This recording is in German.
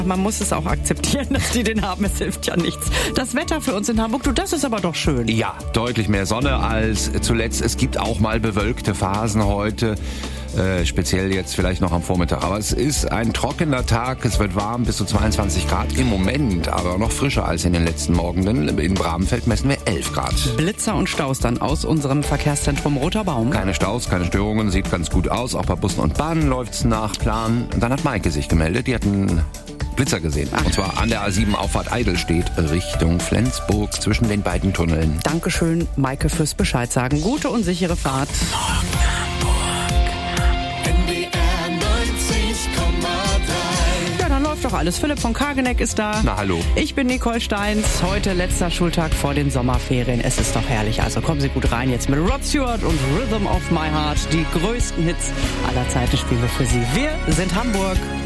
Man muss es auch akzeptieren, dass die den haben. Es hilft ja nichts. Das Wetter für uns in Hamburg, du, das ist aber doch schön. Ja, deutlich mehr Sonne als zuletzt. Es gibt auch mal bewölkte Phasen heute. Speziell jetzt vielleicht noch am Vormittag. Aber es ist ein trockener Tag. Es wird warm, bis zu 22 Grad im Moment, aber noch frischer als in den letzten Morgenen. In Bramfeld messen wir 11 Grad. Blitzer und Staus dann aus unserem Verkehrszentrum Roter Baum. Keine Staus, keine Störungen, sieht ganz gut aus. Auch bei Bussen und Bahnen läuft's nach Plan. Und dann hat Maike sich gemeldet, die hat einen Blitzer gesehen. Und zwar an der A7 Auffahrt Eidelstedt Richtung Flensburg zwischen den beiden Tunneln. Dankeschön, Maike, fürs Bescheid sagen. Gute und sichere Fahrt. Ja, dann läuft doch alles. Philipp von Kageneck ist da. Na, hallo. Ich bin Nicole Steins. Heute letzter Schultag vor den Sommerferien. Es ist doch herrlich. Also kommen Sie gut rein jetzt mit Rod Stewart und Rhythm of My Heart. Die größten Hits aller Zeiten spielen wir für Sie. Wir sind Hamburg.